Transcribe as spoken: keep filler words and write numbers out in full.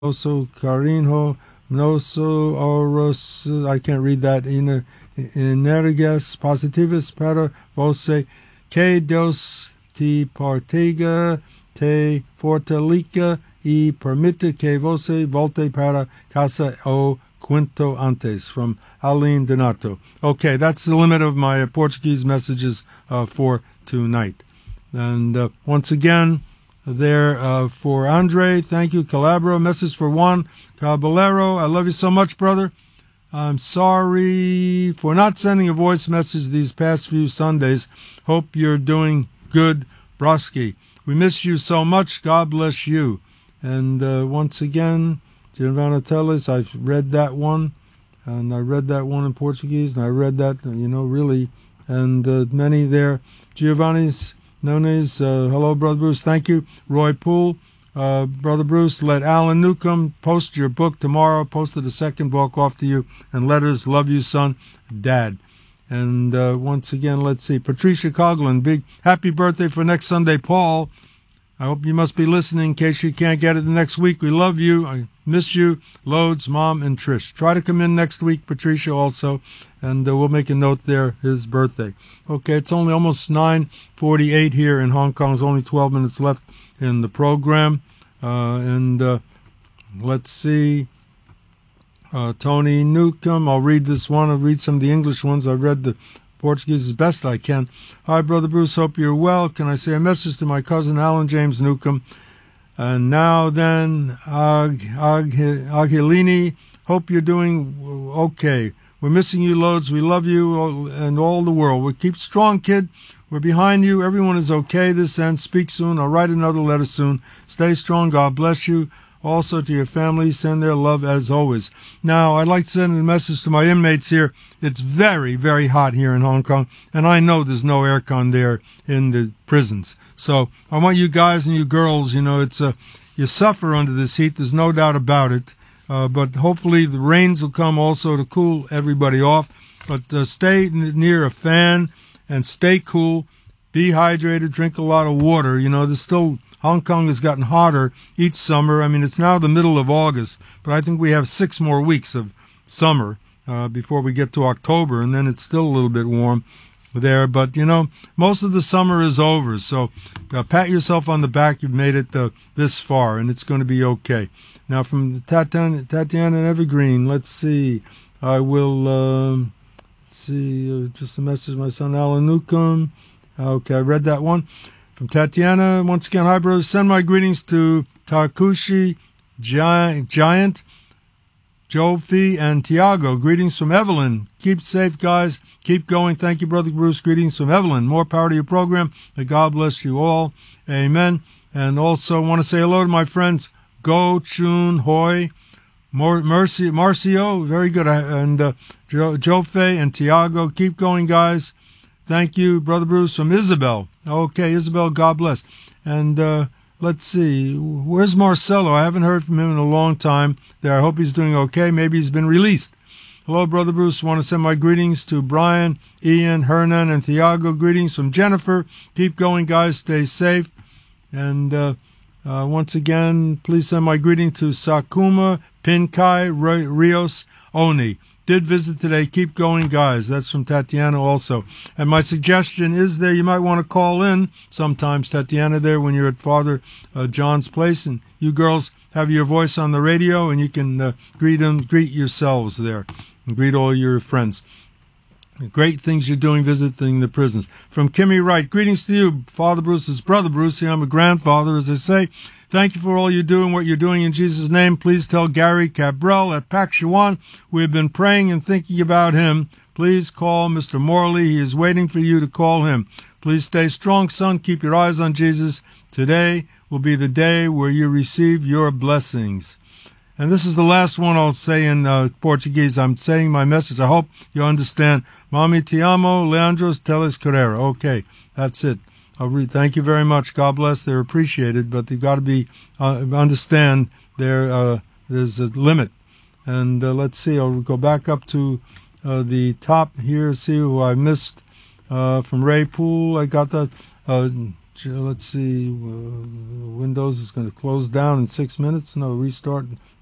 Oso Carinho, Noso Oros, I can't read that, Energas Positivus para você, que Deus te proteja, te fortaleça e permita que você volte para casa o quinto antes, from Aline Donato. Okay, that's the limit of my Portuguese messages uh, for tonight. And uh, once again, there uh, for Andre, thank you. Calabro, message for Juan Caballero. I love you so much, brother. I'm sorry for not sending a voice message these past few Sundays. Hope you're doing good, Broski. We miss you so much. God bless you. And uh, once again, Giovanna Teles, I've read that one, and I read that one in Portuguese, and I read that, you know, really, and uh, many there. Giovanni's, Nones, uh, hello, Brother Bruce, thank you. Roy Poole, uh, Brother Bruce, let Alan Newcomb post your book tomorrow, posted the second book off to you, and letters, love you, son, Dad. And uh, once again, let's see, Patricia Coughlin, big happy birthday for next Sunday, Paul. I hope you must be listening in case you can't get it the next week. We love you. I miss you. Loads, Mom, and Trish. Try to come in next week, Patricia, also, and uh, we'll make a note there, his birthday. Okay, it's only almost nine forty-eight here in Hong Kong. There's only twelve minutes left in the program. Uh, and uh, let's see. Uh, Tony Newcomb. I'll read this one. I'll read some of the English ones. I've read the Portuguese as best I can. Hi, Brother Bruce. Hope you're well. Can I say a message to my cousin Alan James Newcomb? And now then, Ag, Ag, Agilini, hope you're doing okay. We're missing you loads. We love you and all the world. We keep strong, kid. We're behind you. Everyone is okay this end. Speak soon. I'll write another letter soon. Stay strong. God bless you. Also to your family, send their love as always. Now, I'd like to send a message to my inmates here. It's very, very hot here in Hong Kong, and I know there's no aircon there in the prisons. So I want you guys and you girls, you know, it's a, you suffer under this heat. There's no doubt about it. Uh, but hopefully the rains will come also to cool everybody off. But uh, stay n- near a fan and stay cool. Be hydrated. Drink a lot of water. You know, there's still... Hong Kong has gotten hotter each summer. I mean, it's now the middle of August, but I think we have six more weeks of summer uh, before we get to October, and then it's still a little bit warm there. But, you know, most of the summer is over, so uh, pat yourself on the back. You've made it uh, this far, and it's going to be okay. Now, from Tatiana, Tatiana Evergreen, let's see. I will um, see uh, just a message my son Alan Newcomb. Okay, I read that one. From Tatiana, once again, hi, brothers. Send my greetings to Takushi, Giant, Giant Jofi, and Tiago. Greetings from Evelyn. Keep safe, guys. Keep going. Thank you, Brother Bruce. Greetings from Evelyn. More power to your program. May God bless you all. Amen. And also want to say hello to my friends Go Chun Hoi, Mercy, Marcio. Very good. And uh, jo- Jofe and Tiago. Keep going, guys. Thank you, Brother Bruce, from Isabel. Okay, Isabel, God bless. And uh, let's see, where's Marcelo? I haven't heard from him in a long time there. I hope he's doing okay. Maybe he's been released. Hello, Brother Bruce. I want to send my greetings to Brian, Ian, Hernan, and Thiago. Greetings from Jennifer. Keep going, guys. Stay safe. And uh, uh, once again, please send my greeting to Sakuma, Pinkai, Rios, Oni. Did visit today. Keep going, guys. That's from Tatiana also. And my suggestion is there, you might want to call in sometimes, Tatiana, there when you're at Father uh, John's place, and you girls have your voice on the radio, and you can uh, greet them, greet yourselves there, and greet all your friends. Great things you're doing visiting the prisons. From Kimmy Wright, greetings to you, Father Bruce's brother Bruce. I'm a grandfather, as I say. Thank you for all you do and what you're doing in Jesus' name. Please tell Gary Cabral at Pak Shawan we have been praying and thinking about him. Please call Mister Morley. He is waiting for you to call him. Please stay strong, son. Keep your eyes on Jesus. Today will be the day where you receive your blessings. And this is the last one I'll say in uh, Portuguese. I'm saying my message. I hope you understand. Mami te amo, Leandros Teles Carrera. Okay, that's it. I'll read. Thank you very much. God bless. They're appreciated, but they've got to be uh, understand there. Uh, there's a limit. And uh, let's see. I'll go back up to uh, the top here. See who I missed uh, from Ray Poole. I got that. Uh, let's see, uh, Windows is going to close down in six minutes. No, restart